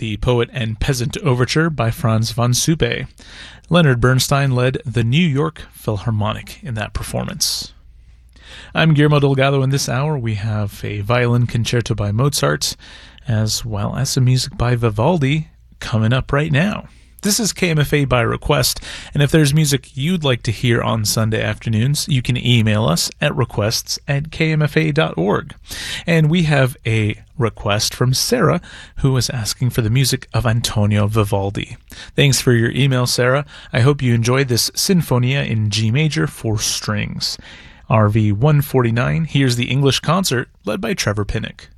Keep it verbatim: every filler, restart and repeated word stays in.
the Poet and Peasant Overture by Franz von Suppe. Leonard Bernstein led the New York Philharmonic in that performance. I'm Guillermo Delgado. In this hour, we have a violin concerto by Mozart, as well as some music by Vivaldi coming up right now. This is K M F A by request, and if there's music you'd like to hear on Sunday afternoons, you can email us at requests at k m f a dot org. And we have a request from Sarah, who was asking for the music of Antonio Vivaldi. Thanks for your email, Sarah. I hope you enjoyed this Sinfonia in G major for strings. R V one forty-nine, here's the English concert led by Trevor Pinnock.